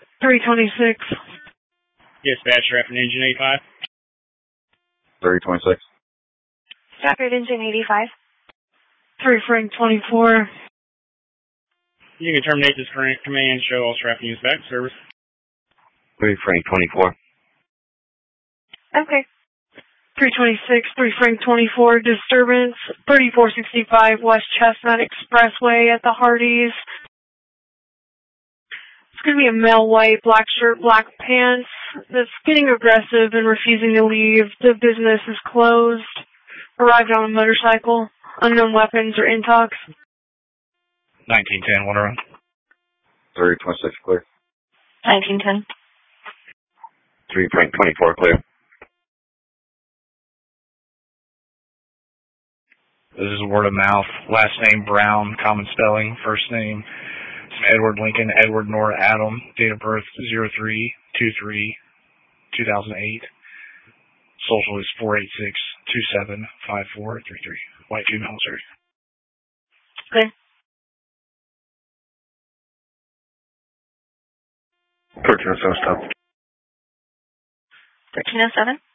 326. Dispatcher, afternoon, Engine 85. 326. Stratford Engine 85. 3 Frank 24. You can terminate this current command, show all traffic units back to service. 3 Frank 24. Okay. 326, 3 Frank 24, disturbance, 3465 West Chestnut Expressway at the Hardys. It's going to be a male white, black shirt, black pants that's getting aggressive and refusing to leave. The business is closed. Arrived on a motorcycle. Unknown weapons or intox. 1910, 1 around. 326, clear. 1910. 3 Frank 24, clear. This is word of mouth. Last name Brown, common spelling. First name Edward Lincoln, Edward Nora Adam. Date of birth 03/23/2008. Social is 486-275433. White female, sir. Okay. 1307, stop. 1307.